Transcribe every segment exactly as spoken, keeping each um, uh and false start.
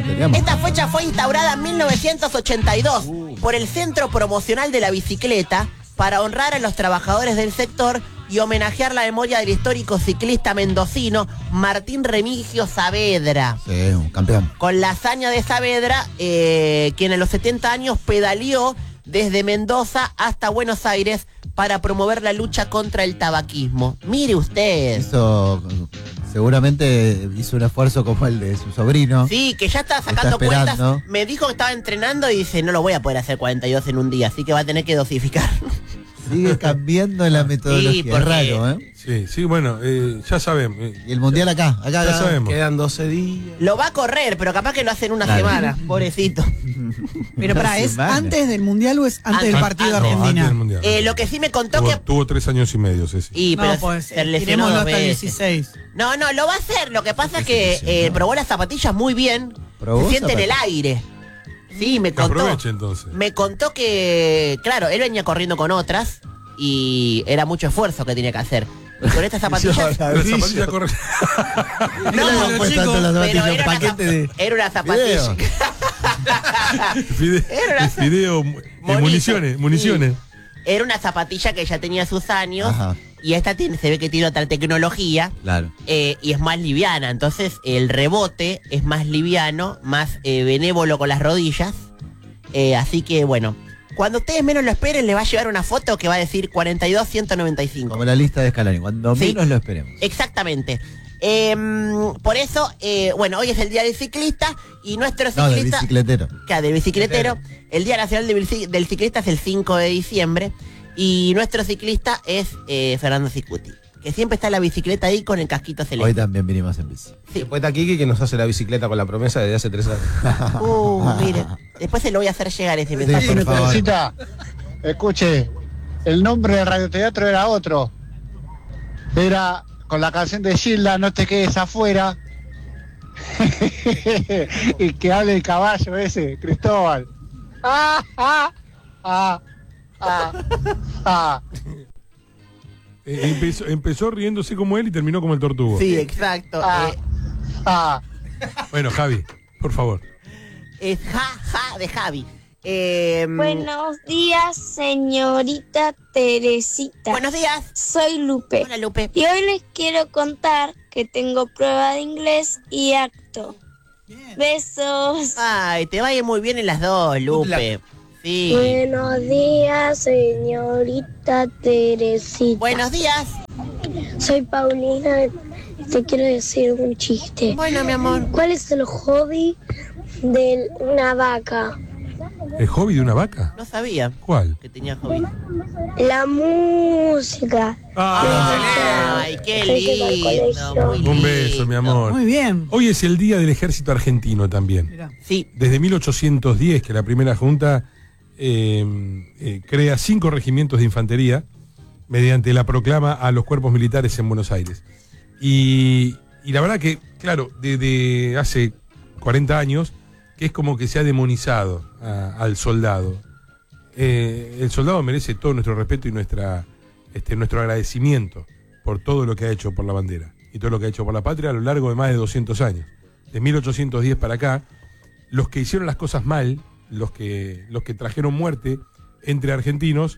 teníamos. Esta fecha fue instaurada en mil novecientos ochenta y dos uh. por el Centro Promocional de la Bicicleta para honrar a los trabajadores del sector y homenajear la memoria del histórico ciclista mendocino Martín Remigio Saavedra. Sí, un campeón. Con la hazaña de Saavedra, eh, quien a los setenta años pedaleó desde Mendoza hasta Buenos Aires para promover la lucha contra el tabaquismo. Mire usted. Hizo, seguramente hizo un esfuerzo como el de su sobrino. Sí, que ya está sacando está cuentas. Me dijo que estaba entrenando y dice, no lo voy a poder hacer cuarenta y dos en un día, así que va a tener que dosificar. Sigue cambiando la metodología, sí, porque... es raro, ¿eh? Sí, sí, bueno, eh, ya sabemos. Y el mundial acá, acá ya, ya sabemos. Quedan doce días. Lo va a correr, pero capaz que lo hace en una claro. semana, pobrecito. Pero para, ¿es semana? antes del mundial o es antes, antes del partido an- de Argentina? No, antes del mundial. Eh, lo que sí me contó tuvo, que... Tuvo tres años y medio, sí, sí. Y, pero no, pues, se lesionó dos hasta el veces. dieciséis. No, no, lo va a hacer. Lo que pasa es que eh, probó las zapatillas muy bien. Se siente en el aire. Sí, me contó. Aproveche entonces. Me contó que, claro, él venía corriendo con otras y era mucho esfuerzo que tenía que hacer. Y con estas zapatillas... La zapatilla corre... No, no, no chicos, pero era una, zap... de... era una zapatilla. Fideo, era una... Fideo eh, municiones, municiones. Sí. Era una zapatilla que ya tenía sus años. Ajá. Y esta tiene, se ve que tiene otra tecnología. Claro. Eh, y es más liviana. Entonces el rebote es más liviano, más eh, benévolo con las rodillas. Eh, así que bueno... Cuando ustedes menos lo esperen, le va a llevar una foto que va a decir cuarenta y dos ciento noventa y cinco. Como la lista de Scalani, cuando sí, menos lo esperemos. Exactamente. Eh, por eso, eh, bueno, hoy es el Día del Ciclista y nuestro ciclista... No, del bicicletero. Claro, del bicicletero. El Día Nacional del Ciclista es el cinco de diciembre y nuestro ciclista es eh, Fernando Cicuti, que siempre está en la bicicleta ahí con el casquito celeste. Hoy también vinimos en bici. Sí. Después está Kiki que nos hace la bicicleta con la promesa desde hace tres años. Uh, mire. Después se lo voy a hacer llegar ese mensaje. Sí, Teresita, escuche, el nombre del radioteatro era otro. Era con la canción de Gilda, No te quedes afuera. Y que hable el caballo ese, Cristóbal. Ah, ah, ah, ah, ah. Eh, empezó, empezó riéndose como él y terminó como el tortugo. Sí, exacto. Ah, eh, ah. Bueno, Javi, por favor. Es ja, ja de Javi. Eh, Buenos días, señorita Teresita. Buenos días. Soy Lupe. Hola, Lupe. Y hoy les quiero contar que tengo prueba de inglés y acto. Bien. Besos. Ay, te va a ir muy bien en las dos, Lupe. Sí. Buenos días, señorita Teresita. Buenos días. Soy Paulina y te quiero decir un chiste. Bueno, mi amor. ¿Cuál es el hobby de una vaca? ¿El hobby de una vaca? No sabía. ¿Cuál? Que tenía hobby. La música. Ah, Ay, qué lindo. Muy lindo. Un beso, mi amor. Muy bien. Hoy es el Día del Ejército Argentino también. Mirá. Sí. Desde mil ochocientos diez, que la primera junta eh, eh, crea cinco regimientos de infantería mediante la proclama a los cuerpos militares en Buenos Aires. Y, y la verdad que, claro, desde hace cuarenta años, que es como que se ha demonizado a, al soldado. Eh, el soldado merece todo nuestro respeto y nuestra, este, nuestro agradecimiento por todo lo que ha hecho por la bandera y todo lo que ha hecho por la patria a lo largo de más de doscientos años. De mil ochocientos diez para acá, los que hicieron las cosas mal, los que, los que trajeron muerte entre argentinos,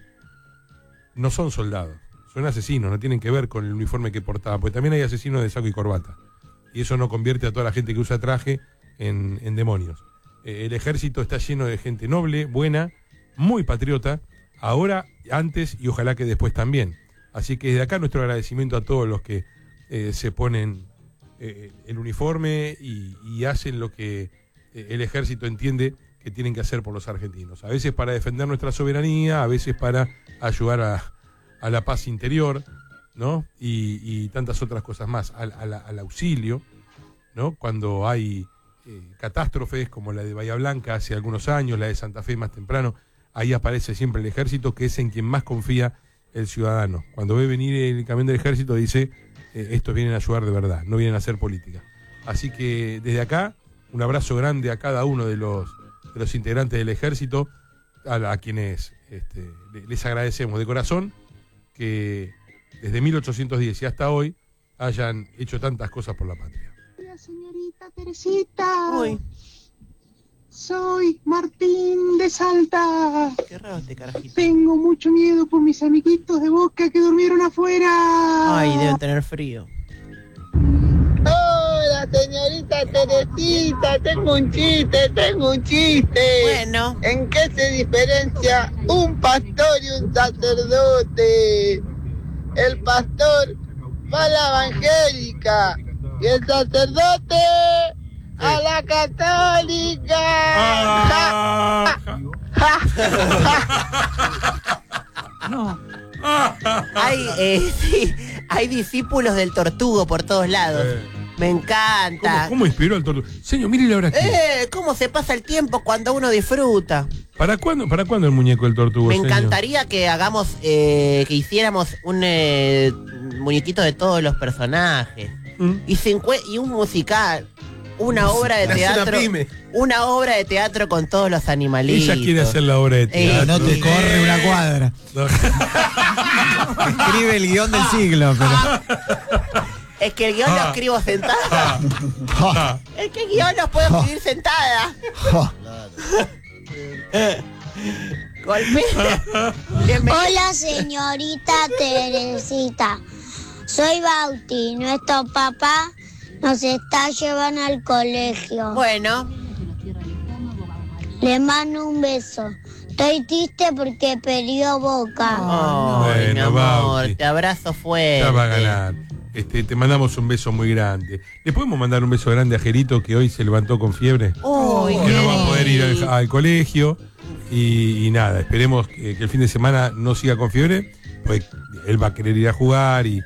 no son soldados, son asesinos, no tienen que ver con el uniforme que portaban, porque también hay asesinos de saco y corbata. Y eso no convierte a toda la gente que usa traje en, en demonios. Eh, el ejército está lleno de gente noble, buena, muy patriota, ahora, antes y ojalá que después también. Así que desde acá nuestro agradecimiento a todos los que eh, se ponen eh, el uniforme y, y hacen lo que eh, el ejército entiende que tienen que hacer por los argentinos. A veces para defender nuestra soberanía, a veces para ayudar a, a la paz interior, ¿no? Y, y tantas otras cosas más, al, al, al auxilio, ¿no? Cuando hay eh, catástrofes como la de Bahía Blanca hace algunos años, la de Santa Fe más temprano, ahí aparece siempre el ejército, que es en quien más confía el ciudadano. Cuando ve venir el camión del ejército dice, eh, estos vienen a ayudar de verdad, no vienen a hacer política. Así que desde acá, un abrazo grande a cada uno de los, de los integrantes del ejército, a, a quienes este, les agradecemos de corazón que desde mil ochocientos diez y hasta hoy hayan hecho tantas cosas por la patria. Hola, señorita Teresita. Uy. Soy Martín de Salta. Qué raro este carajito. Tengo mucho miedo por mis amiguitos de Boca que durmieron afuera. Ay, deben tener frío. Hola, señorita Teresita, tengo un chiste, tengo un chiste. Bueno. ¿En qué se diferencia un pastor y un sacerdote? El pastor va a la evangélica y el sacerdote a la católica. Ah. No. Hay, eh, sí, hay discípulos del Tortugo por todos lados. Eh. Me encanta. ¿Cómo, cómo inspiró al tortugo? Señor, mire la hora aquí. Eh, ¿cómo se pasa el tiempo cuando uno disfruta? ¿Para cuándo, ¿Para cuándo el muñeco del tortugo, Me señor? encantaría que hagamos, eh, que hiciéramos un eh, muñequito de todos los personajes. ¿Mm? Y, cincue- y un musical. Una obra de Hace teatro. una pyme. Una obra de teatro con todos los animalitos. Ella quiere hacer la obra de Pero teatro. no te corre una cuadra. No. Escribe el guión del siglo, pero. Es que el guión lo escribo sentada. Ah. Es que el guión lo puedo escribir sentada. Golpea. Bienvenido. Hola, señorita Teresita. Soy Bauti. Nuestro papá nos está llevando al colegio. Bueno, Le mando un beso. Estoy triste porque perdió Boca. ay, Bueno, mi amor, Bauti. te abrazo fuerte. Ya va a ganar. Este, te mandamos un beso muy grande. ¿Le podemos mandar un beso grande a Jerito, que hoy se levantó con fiebre? Uy, Que no va a poder ir al, al colegio. Y, y nada, esperemos que, que el fin de semana no siga con fiebre, pues él va a querer ir a jugar y, y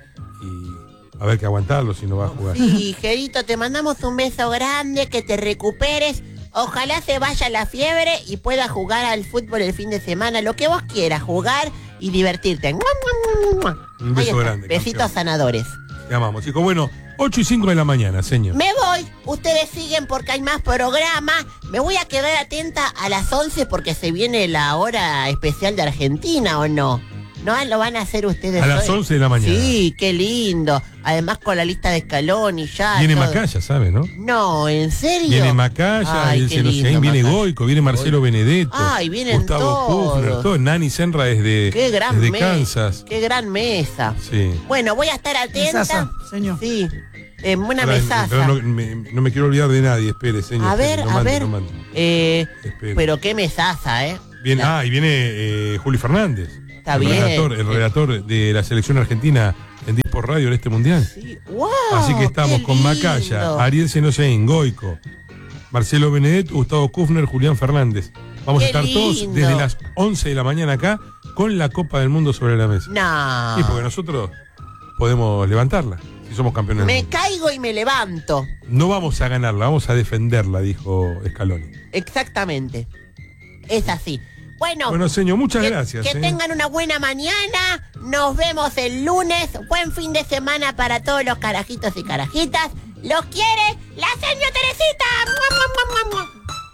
a ver que aguantarlo si no va a jugar. Sí, Gerito, te mandamos un beso grande, que te recuperes. Ojalá se vaya la fiebre y puedas jugar al fútbol el fin de semana, lo que vos quieras, jugar y divertirte. Un Ahí beso está, grande. besitos campeón. sanadores. Te amamos, chicos. Bueno, ocho y cinco de la mañana, señor. Me voy, ustedes siguen porque hay más programa. Me voy a quedar atenta a las once porque se viene la hora especial de Argentina, ¿o no? ¿No lo van a hacer ustedes A las hoy? once de la mañana. Sí, qué lindo. Además con la lista de Scaloni ya. Viene todo. Macaya, ¿sabe, no? No, ¿en serio? Viene Macaya, Ay, el qué Celosiaín, lindo, viene Macaya. Goico, viene Marcelo Benedetto. Ay, vienen Gustavo todos. Kufner, todo. Nani Senra desde, Qué gran desde mesa. Kansas. Qué gran mesa. Sí. Bueno, voy a estar atenta. Mesaza, señor. Sí, en una Pará, mesaza. pero no, me, no me quiero olvidar de nadie, espere, señor. A espere, ver, no a mande, ver. no mande. Eh, Espere. pero qué mesaza, ¿eh? Viene, La- ah, y viene eh, Juli Fernández. Está el bien. Relator, el relator de la selección argentina en Dispo Radio en este mundial. Sí. ¡Wow! Así que estamos qué con lindo. Macaya, Ariel Senosiaín, Goico, Marcelo Benedetto, Gustavo Kufner, Julián Fernández. Vamos Qué a estar todos lindo. desde las once de la mañana acá con la Copa del Mundo sobre la mesa. No. Y porque nosotros podemos levantarla, si somos campeones del Me mundo. caigo y me levanto. No vamos a ganarla, vamos a defenderla, dijo Scaloni. Exactamente. Es así. Bueno, Bueno, señor, muchas que, gracias. que eh. tengan una buena mañana. Nos vemos el lunes. Buen fin de semana para todos los carajitos y carajitas. Los quiere la señora Teresita. ¡Mua, mua, mua,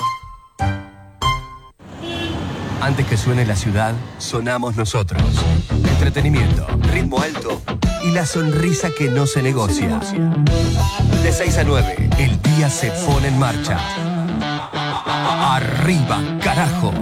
mua! Antes que suene la ciudad, sonamos nosotros. Entretenimiento, ritmo alto y la sonrisa que no se negocia. De seis a nueve, el día se pone en marcha. Arriba, carajo.